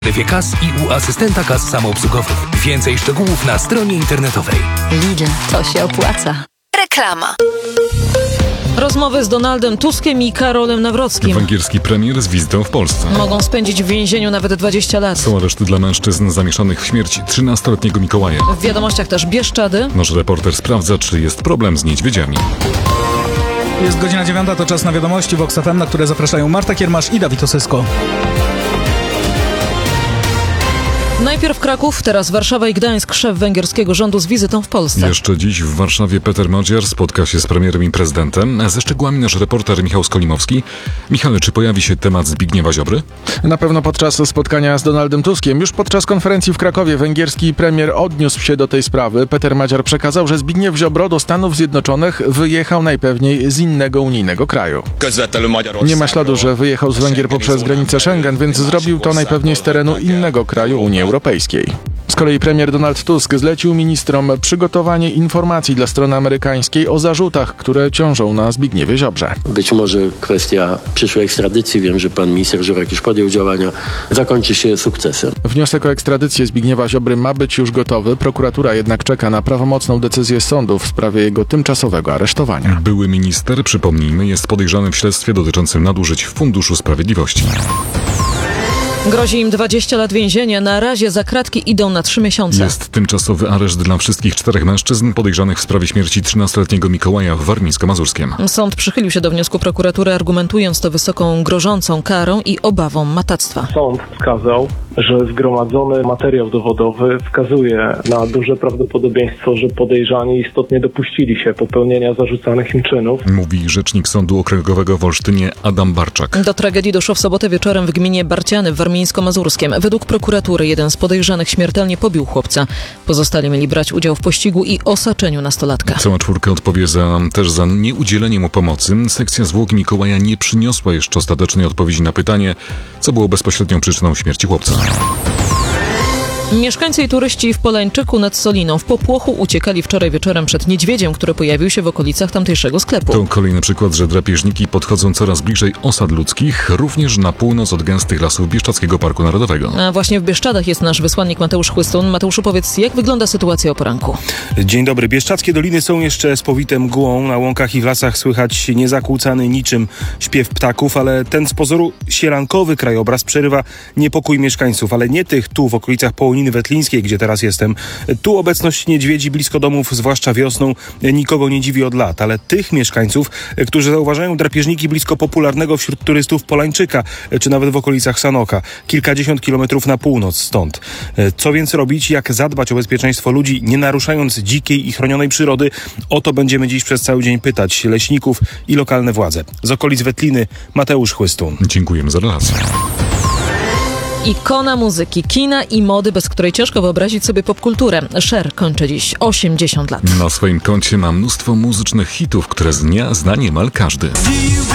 kas i u asystenta kas samoobsługowych. Więcej szczegółów na stronie internetowej. Lidl, to się opłaca. Reklama. Rozmowy z Donaldem Tuskiem i Karolem Nawrockim. Węgierski premier z wizytą w Polsce. Mogą spędzić w więzieniu nawet 20 lat. Są areszty dla mężczyzn zamieszanych w śmierć 13-letniego Mikołaja. W wiadomościach też Bieszczady. Nasz reporter sprawdza, czy jest problem z niedźwiedziami. Jest godzina 9, to czas na wiadomości Vox FM, na które zapraszają Marta Kiermasz i Dawid Osysko. Najpierw Kraków, teraz Warszawa i Gdańsk. Szef węgierskiego rządu z wizytą w Polsce. Jeszcze dziś w Warszawie Peter Magyar spotka się z premierem i prezydentem. Ze szczegółami nasz reporter Michał Skolimowski. Michale, czy pojawi się temat Zbigniewa Ziobry? Na pewno podczas spotkania z Donaldem Tuskiem. Już podczas konferencji w Krakowie węgierski premier odniósł się do tej sprawy. Peter Magyar przekazał, że Zbigniew Ziobro do Stanów Zjednoczonych wyjechał najpewniej z innego unijnego kraju. Nie ma śladu, że wyjechał z Węgier poprzez granicę Schengen, więc zrobił to najpewniej z terenu innego kraju Unii Europejskiej. Z kolei premier Donald Tusk zlecił ministrom przygotowanie informacji dla strony amerykańskiej o zarzutach, które ciążą na Zbigniewie Ziobrze. Być może kwestia przyszłej ekstradycji, wiem, że pan minister Żurek już podjął działania, zakończy się sukcesem. Wniosek o ekstradycję Zbigniewa Ziobry ma być już gotowy, prokuratura jednak czeka na prawomocną decyzję sądu w sprawie jego tymczasowego aresztowania. Były minister, przypomnijmy, jest podejrzany w śledztwie dotyczącym nadużyć w Funduszu Sprawiedliwości. Grozi im 20 lat więzienia. Na razie za kratki idą na 3 miesiące. Jest tymczasowy areszt dla wszystkich 4 mężczyzn podejrzanych w sprawie śmierci 13-letniego Mikołaja w Warmińsko-Mazurskiem. Sąd przychylił się do wniosku prokuratury, argumentując to wysoką, grożącą karą i obawą matactwa. Sąd wskazał, że zgromadzony materiał dowodowy wskazuje na duże prawdopodobieństwo, że podejrzani istotnie dopuścili się popełnienia zarzucanych im czynów. Mówi rzecznik Sądu Okręgowego w Olsztynie Adam Barczak. Do tragedii doszło w sobotę wieczorem w gminie Barciany w Warmińsko-Mazurskiem. Według prokuratury jeden z podejrzanych śmiertelnie pobił chłopca. Pozostali mieli brać udział w pościgu i osaczeniu nastolatka. Cała czwórka odpowie też za nieudzielenie mu pomocy. Sekcja zwłok Mikołaja nie przyniosła jeszcze ostatecznej odpowiedzi na pytanie, co było bezpośrednią przyczyną śmierci chłopca. Mieszkańcy i turyści w Polańczyku nad Soliną w popłochu uciekali wczoraj wieczorem przed niedźwiedziem, który pojawił się w okolicach tamtejszego sklepu. To kolejny przykład, że drapieżniki podchodzą coraz bliżej osad ludzkich, również na północ od gęstych lasów Bieszczadzkiego Parku Narodowego. A właśnie w Bieszczadach jest nasz wysłannik Mateusz Chłystun. Mateuszu, powiedz, jak wygląda sytuacja o poranku? Dzień dobry. Bieszczadzkie doliny są jeszcze spowite mgłą. Na łąkach i w lasach słychać niezakłócany niczym śpiew ptaków, ale ten z pozoru sielankowy krajobraz przerywa niepokój mieszkańców, ale nie tych tu w okolicach Połoniny Wetlińskiej, gdzie teraz jestem. Tu obecność niedźwiedzi blisko domów, zwłaszcza wiosną, nikogo nie dziwi od lat, ale tych mieszkańców, którzy zauważają drapieżniki blisko popularnego wśród turystów Polańczyka, czy nawet w okolicach Sanoka, kilkadziesiąt kilometrów na północ stąd. Co więc robić, jak zadbać o bezpieczeństwo ludzi, nie naruszając dzikiej i chronionej przyrody? O to będziemy dziś przez cały dzień pytać leśników i lokalne władze. Z okolic Wetliny Mateusz Chłystun. Dziękujemy za relację. Ikona muzyki, kina i mody, bez której ciężko wyobrazić sobie popkulturę. Cher kończy dziś 80 lat. Na swoim koncie ma mnóstwo muzycznych hitów, które zna niemal każdy.